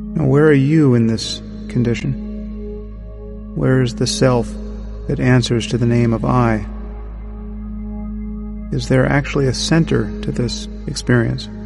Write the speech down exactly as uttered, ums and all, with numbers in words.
Now, where are you in this condition? Where is the self that answers to the name of I? Is there actually a center to this experience?